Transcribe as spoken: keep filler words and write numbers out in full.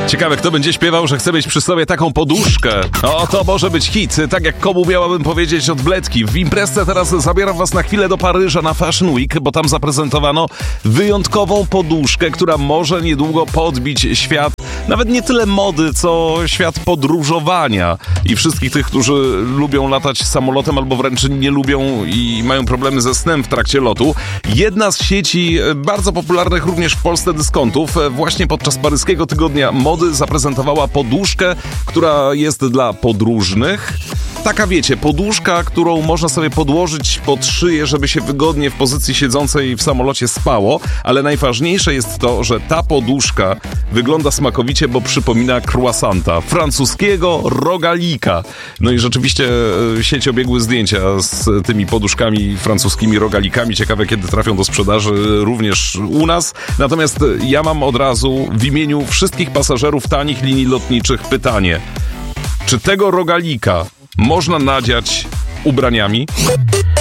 Ciekawe, kto będzie śpiewał, że chce mieć przy sobie taką poduszkę. O, to może być hit. Tak jak komu miałabym powiedzieć od Bledki. W imprezce teraz zabieram was na chwilę do Paryża na Fashion Week, bo tam zaprezentowano wyjątkową poduszkę, która może niedługo podbić świat. Nawet nie tyle mody, co świat podróżowania. I wszystkich tych, którzy lubią latać samolotem albo wręcz nie lubią i mają problemy ze snem w trakcie lotu. Jedna z sieci bardzo popularnych również w Polsce dyskontów właśnie podczas paryskiego tygodnia mody zaprezentowała poduszkę, która jest dla podróżnych. Taka, wiecie, poduszka, którą można sobie podłożyć pod szyję, żeby się wygodnie w pozycji siedzącej w samolocie spało, ale najważniejsze jest to, że ta poduszka wygląda smakowicie, bo przypomina croissanta, francuskiego rogalika. No i rzeczywiście sieć obiegły zdjęcia z tymi poduszkami francuskimi rogalikami. Ciekawe, kiedy trafią do sprzedaży również u nas. Natomiast ja mam od razu w imieniu wszystkich pasażerów tanich linii lotniczych pytanie. Czy tego rogalika można nadziać ubraniami?